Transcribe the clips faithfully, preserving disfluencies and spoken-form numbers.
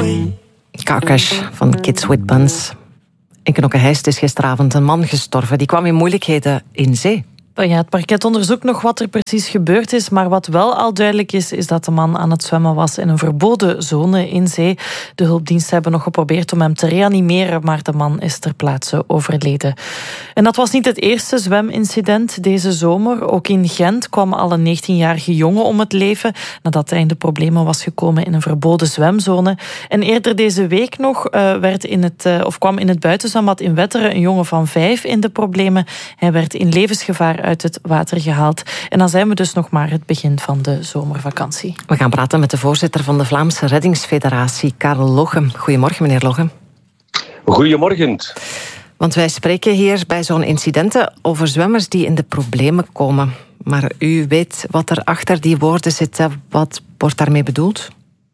away. Carcass van Kids with Buns. In Knokke-Heist is gisteravond een man gestorven. Die kwam in moeilijkheden in zee. Ja, het parket onderzoekt nog wat er precies gebeurd is, maar wat wel al duidelijk is, is dat de man aan het zwemmen was in een verboden zone in zee. De hulpdiensten hebben nog geprobeerd om hem te reanimeren, maar de man is ter plaatse overleden. En dat was niet het eerste zwemincident deze zomer. Ook in Gent kwam al een negentienjarige jongen om het leven nadat hij in de problemen was gekomen in een verboden zwemzone. En eerder deze week nog uh, werd in het, uh, of kwam in het buitenzwembad in Wetteren een jongen van vijf in de problemen. Hij werd in levensgevaar uit het water gehaald. En dan zijn we dus nog maar het begin van de zomervakantie. We gaan praten met de voorzitter van de Vlaamse Reddingsfederatie, Karel Logge. Goedemorgen, meneer Logge. Goedemorgen. Want wij spreken hier bij zo'n incidenten over zwemmers die in de problemen komen. Maar u weet wat er achter die woorden zit. Wat wordt daarmee bedoeld?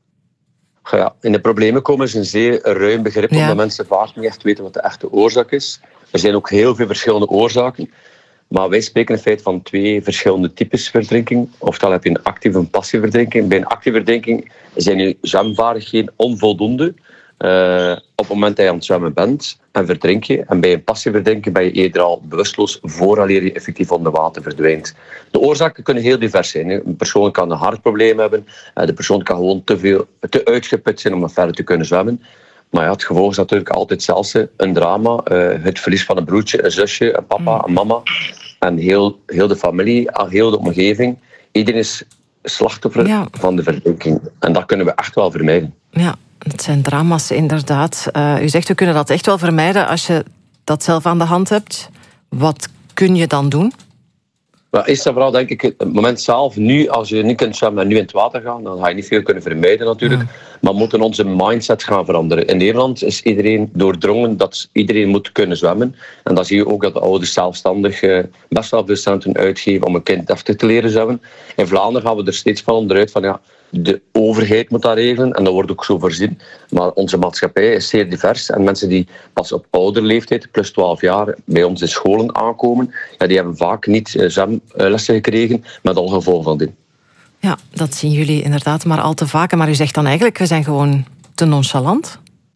Ja, in de problemen komen is een zeer ruim begrip, ja. Omdat mensen vaak niet echt weten wat de echte oorzaak is. Er zijn ook heel veel verschillende oorzaken. Maar wij spreken in feite van twee verschillende types verdrinking. Oftewel heb je een actieve en passieve verdrinking. Bij een actieve verdrinking zijn je zwemvaardigheden onvoldoende uh, op het moment dat je aan het zwemmen bent en verdrink je. En bij een passieve verdrinking ben je eerder al bewusteloos vooraleer je effectief onder water verdwijnt. De oorzaken kunnen heel divers zijn. Een persoon kan een hartprobleem hebben. De persoon kan gewoon te, veel, te uitgeput zijn om verder te kunnen zwemmen. Maar ja, het gevolg is natuurlijk altijd zelfs een drama. Uh, het verlies van een broertje, een zusje, een papa, een mama. En heel, heel de familie, heel de omgeving. Iedereen is slachtoffer ja. van de verdrinking. En dat kunnen we echt wel vermijden. Ja, het zijn drama's inderdaad. Uh, u zegt, we kunnen dat echt wel vermijden als je dat zelf aan de hand hebt. Wat kun je dan doen? Maar eerst en vooral denk ik, het moment zelf, nu, als je niet kunt zwemmen en nu in het water gaan, dan ga je niet veel kunnen vermijden natuurlijk. Ja. Maar we moeten onze mindset gaan veranderen. In Nederland is iedereen doordrongen dat iedereen moet kunnen zwemmen. En dan zie je ook dat de ouders zelfstandig uh, best wel veel centen uitgeven om een kind deftig te leren zwemmen. In Vlaanderen gaan we er steeds van onderuit van ja, de overheid moet dat regelen en dat wordt ook zo voorzien. Maar onze maatschappij is zeer divers en mensen die pas op oudere leeftijd, plus twaalf jaar, bij ons in scholen aankomen, ja, die hebben vaak niet uh, zwemlessen gekregen met al gevolgen van dit. Ja, dat zien jullie inderdaad maar al te vaak. Maar u zegt dan eigenlijk, we zijn gewoon te nonchalant?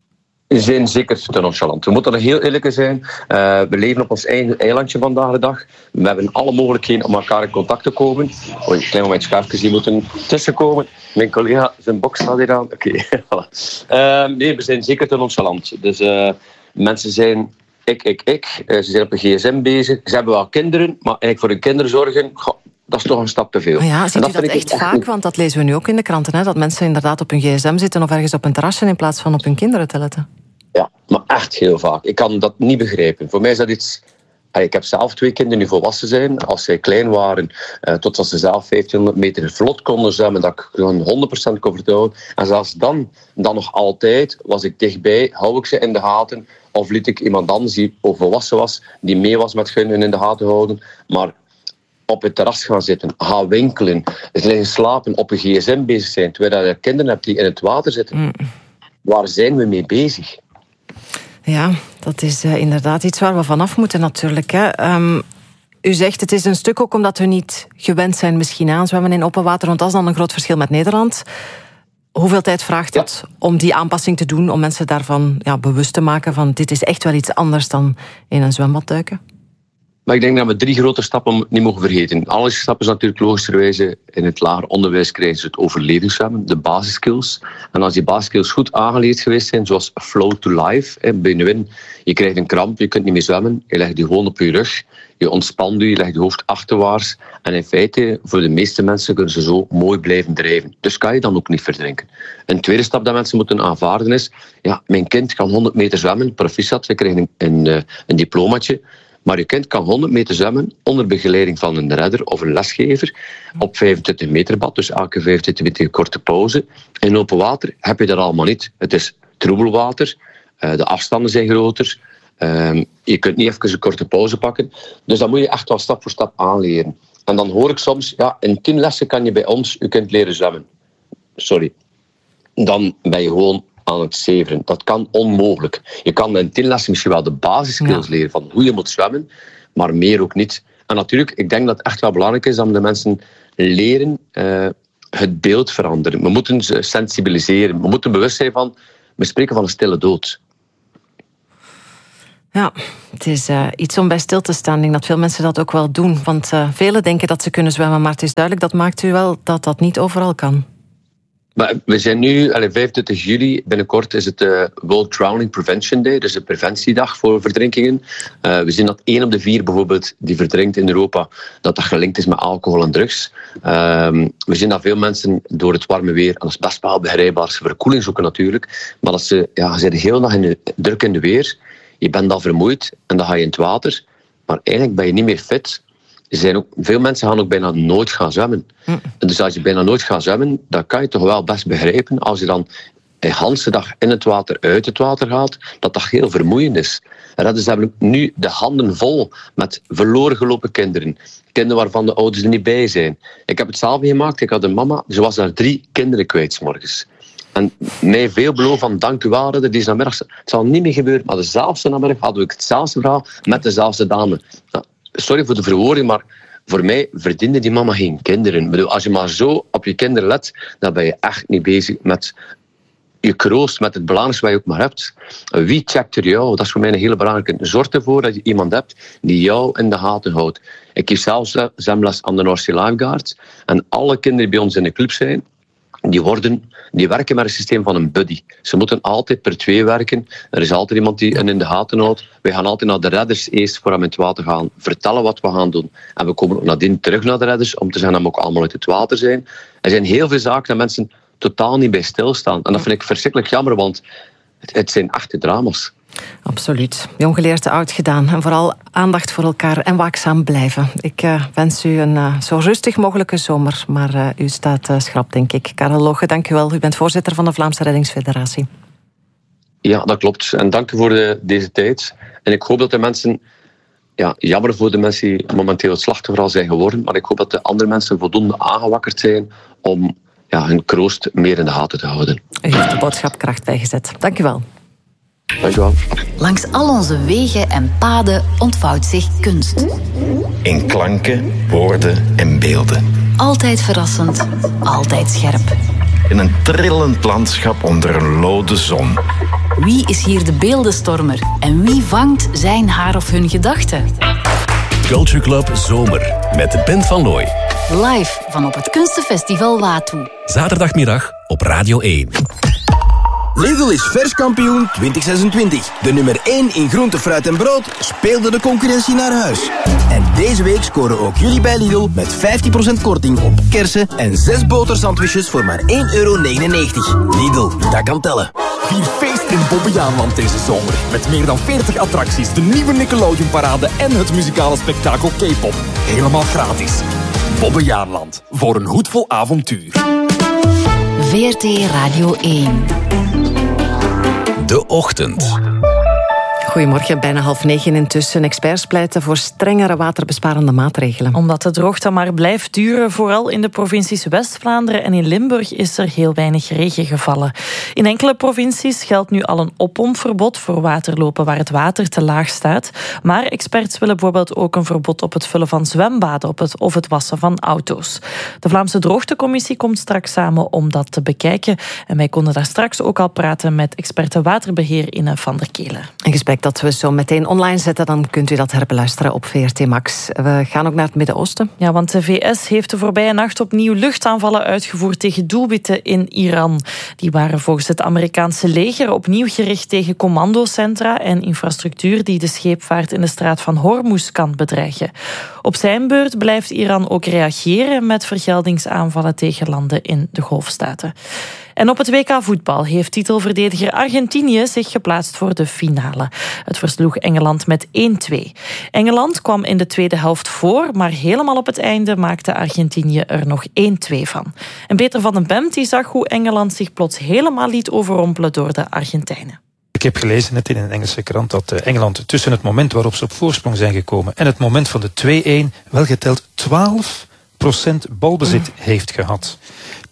We zijn zeker te nonchalant. We moeten er heel eerlijk zijn. Uh, we leven op ons eigen eilandje vandaag de dag. We hebben alle mogelijkheden om elkaar in contact te komen. Oh, een klein momentje, schaafjes, die moeten tussenkomen. Mijn collega, zijn box staat hier aan. Oké, okay. voilà. uh, Nee, we zijn zeker te nonchalant. Dus uh, mensen zijn ik, ik, ik. Uh, ze zijn op een gsm bezig. Ze hebben wel kinderen, maar eigenlijk voor hun kinderen zorgen, goh, dat is toch een stap te veel. Oh ja, ziet dat u dat echt vaak? Echt... Want dat lezen we nu ook in de kranten, hè? Dat mensen inderdaad op hun gsm zitten of ergens op een terrasje in plaats van op hun kinderen te letten. Ja, maar echt heel vaak. Ik kan dat niet begrijpen. Voor mij is dat iets... Ik heb zelf twee kinderen die volwassen zijn. Als zij klein waren, uh, totdat ze zelf vijftienhonderd meter vlot konden zwemmen, dat ik gewoon honderd procent kon vertrouwen. En zelfs dan, dan nog altijd, was ik dichtbij, hou ik ze in de gaten, of liet ik iemand anders die volwassen was, die mee was met hun in de gaten houden. Maar op het terras gaan zitten, gaan winkelen, liggen slapen, op een gsm bezig zijn, terwijl je kinderen hebt die in het water zitten. Mm. Waar zijn we mee bezig? Ja, dat is uh, inderdaad iets waar we vanaf moeten natuurlijk. Hè. Um, u zegt het is een stuk ook omdat we niet gewend zijn misschien aan zwemmen in open water, want dat is dan een groot verschil met Nederland. Hoeveel tijd vraagt het ja. om die aanpassing te doen, om mensen daarvan ja, bewust te maken van dit is echt wel iets anders dan in een zwembad duiken? Maar ik denk dat we drie grote stappen niet mogen vergeten. De allereerste stap is natuurlijk logischerwijze in het lager onderwijs krijgen ze het overlevingszwemmen, de basiskills. En als die basiskills goed aangeleerd geweest zijn, zoals flow to life, benauwin, je krijgt een kramp, je kunt niet meer zwemmen, je legt je gewoon op je rug, je ontspant je, je legt je hoofd achterwaarts. En in feite, voor de meeste mensen kunnen ze zo mooi blijven drijven. Dus kan je dan ook niet verdrinken. Een tweede stap dat mensen moeten aanvaarden is, ja, mijn kind kan honderd meter zwemmen, proficiat, ze krijgen een, een, een diplomaatje. Maar je kind kan honderd meter zwemmen onder begeleiding van een redder of een lesgever op vijfentwintig meter bad, dus elke vijfentwintig meter korte pauze. In open water heb je dat allemaal niet. Het is troebelwater, de afstanden zijn groter, je kunt niet even een korte pauze pakken. Dus dat moet je echt wel stap voor stap aanleren. En dan hoor ik soms, ja, in tien lessen kan je bij ons je kind leren zwemmen. Sorry. Dan ben je gewoon aan het zeveren. Dat kan onmogelijk. Je kan in tien lessen misschien wel de basiskills ja. leren van hoe je moet zwemmen, maar meer ook niet. En natuurlijk, ik denk dat het echt wel belangrijk is dat de mensen leren uh, het beeld veranderen. We moeten ze sensibiliseren. We moeten bewust zijn van We spreken van een stille dood. Ja, het is uh, iets om bij stil te staan. Ik denk dat veel mensen dat ook wel doen. Want uh, velen denken dat ze kunnen zwemmen, maar het is duidelijk, dat maakt u wel dat dat niet overal kan. Maar we zijn nu, allez, vijfentwintig juli, binnenkort is het uh, World Drowning Prevention Day, dus de preventiedag voor verdrinkingen. Uh, we zien dat één op de vier bijvoorbeeld die verdrinkt in Europa, dat dat gelinkt is met alcohol en drugs. Uh, we zien dat veel mensen door het warme weer, en dat is best wel begrijpbaar, ze verkoeling zoeken natuurlijk, maar dat ze, ja, ze zijn de hele dag in de, druk in de weer, je bent dan vermoeid en dan ga je in het water, maar eigenlijk ben je niet meer fit. Er zijn ook, veel mensen gaan ook bijna nooit gaan zwemmen. Mm. Dus als je bijna nooit gaat zwemmen, dan kan je toch wel best begrijpen als je dan de hele dag in het water, uit het water gaat, dat dat heel vermoeiend is. En dat is hebben nu de handen vol met verloren gelopen kinderen. Kinderen waarvan de ouders er niet bij zijn. Ik heb het zelf meegemaakt. Ik had een mama, ze was daar drie kinderen kwijt 's morgens. En mij veel beloof van dank u wel, die is namiddag. Het zal niet meer gebeuren, maar dezelfde namiddag hadden we hetzelfde verhaal met dezelfde dame. Nou, sorry voor de verwoording, maar voor mij verdiende die mama geen kinderen. Ik bedoel, als je maar zo op je kinderen let, dan ben je echt niet bezig met je kroost, met het belangrijkste wat je ook maar hebt. Wie checkt er jou? Dat is voor mij een hele belangrijke. Zorg ervoor dat je iemand hebt die jou in de gaten houdt. Ik geef zelfs zwemles aan de North Sea Lifeguards. En alle kinderen die bij ons in de club zijn, Die, worden, die werken met een systeem van een buddy. Ze moeten altijd per twee werken. Er is altijd iemand die hen in de gaten houdt. Wij gaan altijd naar de redders eerst voor hem in het water gaan. Vertellen wat we gaan doen. En we komen ook nadien terug naar de redders om te zeggen dat we ook allemaal uit het water zijn. Er zijn heel veel zaken dat mensen totaal niet bij stilstaan. En dat vind ik verschrikkelijk jammer, want het, het zijn echte drama's. Absoluut. Jong geleerd, oud gedaan. En vooral aandacht voor elkaar en waakzaam blijven. Ik uh, wens u een uh, zo rustig mogelijke zomer. Maar uh, u staat uh, schrap, denk ik. Karel Loge, dank u wel. U bent voorzitter van de Vlaamse Reddingsfederatie. Ja, dat klopt. En dank u voor de, deze tijd. En ik hoop dat de mensen... Ja, jammer voor de mensen die momenteel het slachtoffer al zijn geworden. Maar ik hoop dat de andere mensen voldoende aangewakkerd zijn om ja, hun kroost meer in de gaten te houden. U heeft de boodschap kracht bijgezet. Dank u wel. Dank u wel. Langs al onze wegen en paden ontvouwt zich kunst. In klanken, woorden en beelden. Altijd verrassend, altijd scherp. In een trillend landschap onder een lode zon. Wie is hier de beeldenstormer en wie vangt zijn, haar of hun gedachten? Culture Club Zomer met Ben van Looy. Live van op het Kunstenfestival Watoe. Zaterdagmiddag op Radio één. Lidl is verskampioen twintig zesentwintig. De nummer één in groente, fruit en brood speelde de concurrentie naar huis. En deze week scoren ook jullie bij Lidl met vijftien procent korting op kersen en zes botersandwiches voor maar één euro negenennegentig. Lidl, dat kan tellen. Vier feest in Bobbejaanland deze zomer. Met meer dan veertig attracties, de nieuwe Nickelodeon-parade en het muzikale spektakel K-pop. Helemaal gratis. Bobbejaanland, voor een hoed vol avontuur. V R T Radio één. De Ochtend. Goedemorgen, bijna half negen intussen. Experts pleiten voor strengere waterbesparende maatregelen. Omdat de droogte maar blijft duren, vooral in de provincies West-Vlaanderen en in Limburg is er heel weinig regen gevallen. In enkele provincies geldt nu al een oppompverbod voor waterlopen waar het water te laag staat. Maar experts willen bijvoorbeeld ook een verbod op het vullen van zwembaden op het, of het wassen van auto's. De Vlaamse Droogtecommissie komt straks samen om dat te bekijken. En wij konden daar straks ook al praten met experte waterbeheer Inne van der Kelen. Een gesprek dat we zo meteen online zetten, dan kunt u dat herbeluisteren op V R T Max. We gaan ook naar het Midden-Oosten. Ja, want de V S heeft de voorbije nacht opnieuw luchtaanvallen uitgevoerd tegen doelwitten in Iran. Die waren volgens het Amerikaanse leger opnieuw gericht tegen commandocentra en infrastructuur die de scheepvaart in de straat van Hormuz kan bedreigen. Op zijn beurt blijft Iran ook reageren met vergeldingsaanvallen tegen landen in de Golfstaten. En op het W K voetbal heeft titelverdediger Argentinië zich geplaatst voor de finale. Het versloeg Engeland met één twee. Engeland kwam in de tweede helft voor, maar helemaal op het einde maakte Argentinië er nog één twee van. En Peter van den Bemt die zag hoe Engeland zich plots helemaal liet overrompelen door de Argentijnen. Ik heb gelezen net in een Engelse krant dat Engeland tussen het moment waarop ze op voorsprong zijn gekomen en het moment van de twee-één wel geteld twaalf procent balbezit heeft gehad.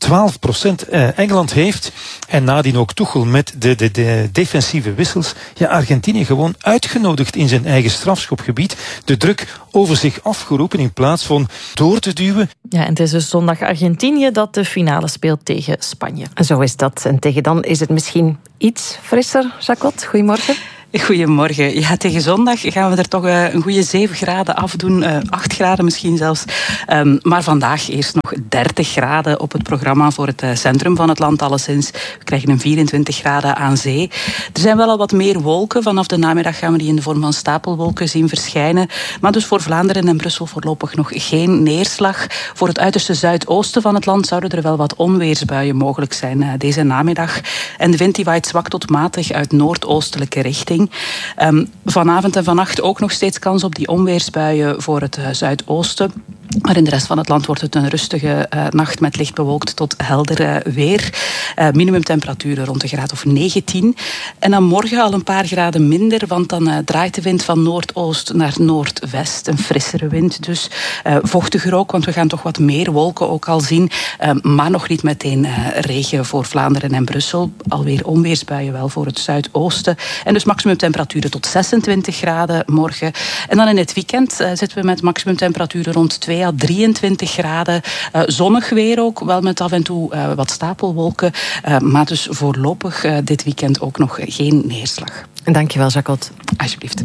twaalf procent. Uh, Engeland heeft, en nadien ook Tuchel met de, de, de defensieve wissels, ja, Argentinië gewoon uitgenodigd in zijn eigen strafschopgebied. De druk over zich afgeroepen in plaats van door te duwen. Ja, en het is dus zondag Argentinië dat de finale speelt tegen Spanje. Zo is dat. En tegen dan is het misschien iets frisser, Jacot. Goedemorgen. Goedemorgen. Ja, tegen zondag gaan we er toch uh, een goede zeven graden afdoen. Uh, acht graden misschien zelfs. Um, maar vandaag eerst nog dertig graden op het programma voor het uh, centrum van het land alleszins. We krijgen een vierentwintig graden aan zee. Er zijn wel al wat meer wolken. Vanaf de namiddag gaan we die in de vorm van stapelwolken zien verschijnen. Maar dus voor Vlaanderen en Brussel voorlopig nog geen neerslag. Voor het uiterste zuidoosten van het land zouden er wel wat onweersbuien mogelijk zijn uh, deze namiddag. En de wind die waait zwak tot matig uit noordoostelijke richting. Um, vanavond en vannacht ook nog steeds kans op die onweersbuien voor het uh, zuidoosten. Maar in de rest van het land wordt het een rustige uh, nacht met licht bewolkt tot helder uh, weer. Uh, minimumtemperaturen rond een graad of negentien. En dan morgen al een paar graden minder, want dan uh, draait de wind van noordoost naar noordwest. Een frissere wind dus. Uh, vochtiger ook, want we gaan toch wat meer wolken ook al zien. Uh, maar nog niet meteen uh, regen voor Vlaanderen en Brussel. Alweer onweersbuien wel voor het zuidoosten. En dus maximumtemperaturen tot zesentwintig graden morgen. En dan in het weekend uh, zitten we met maximumtemperaturen rond twee à drieëntwintig graden. Uh, zonnig weer ook, wel met af en toe uh, wat stapelwolken. Uh, maar dus voorlopig uh, dit weekend ook nog geen neerslag. Dankjewel, Jacot. Alsjeblieft.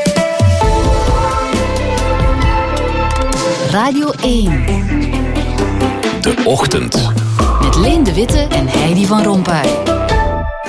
Radio één. De Ochtend. Met Leen de Witte en Heidi van Rompuy.